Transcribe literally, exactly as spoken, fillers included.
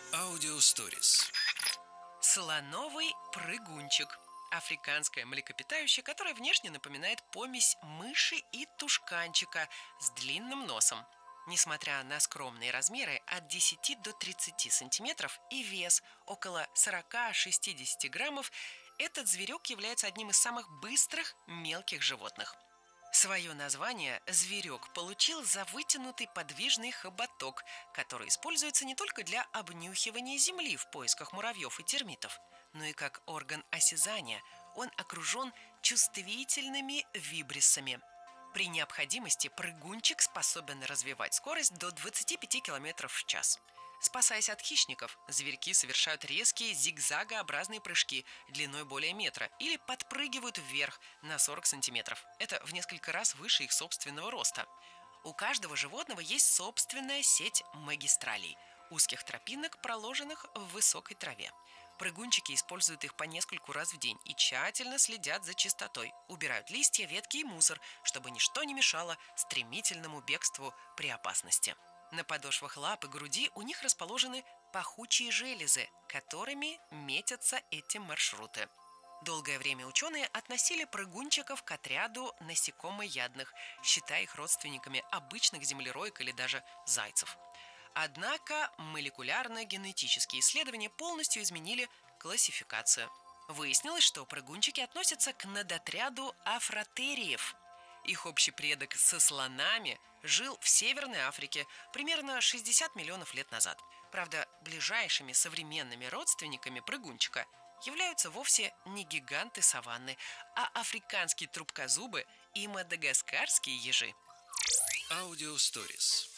Аудиосторис. Слоновый прыгунчик. Африканское млекопитающее, которое внешне напоминает помесь мыши и тушканчика с длинным носом. Несмотря на скромные размеры от десяти до тридцати сантиметров и вес около сорока-шестидесяти граммов, этот зверек является одним из самых быстрых мелких животных. Свое название зверек получил за вытянутый подвижный хоботок, который используется не только для обнюхивания земли в поисках муравьев и термитов, но и как орган осязания. Он окружен чувствительными вибриссами. При необходимости прыгунчик способен развивать скорость до двадцати пяти километров в час. Спасаясь от хищников, зверьки совершают резкие зигзагообразные прыжки длиной более метра или подпрыгивают вверх на сорок сантиметров. Это в несколько раз выше их собственного роста. У каждого животного есть собственная сеть магистралей – узких тропинок, проложенных в высокой траве. Прыгунчики используют их по нескольку раз в день и тщательно следят за чистотой, убирают листья, ветки и мусор, чтобы ничто не мешало стремительному бегству при опасности. На подошвах лап и груди у них расположены пахучие железы, которыми метятся эти маршруты. Долгое время ученые относили прыгунчиков к отряду насекомоядных, считая их родственниками обычных землероек или даже зайцев. Однако молекулярно-генетические исследования полностью изменили классификацию. Выяснилось, что прыгунчики относятся к надотряду афротериев. Их общий предок со слонами жил в Северной Африке примерно шестьдесят миллионов лет назад. Правда, ближайшими современными родственниками прыгунчика являются вовсе не гиганты саванны, а африканские трубкозубы и мадагаскарские ежи. Аудиосторис.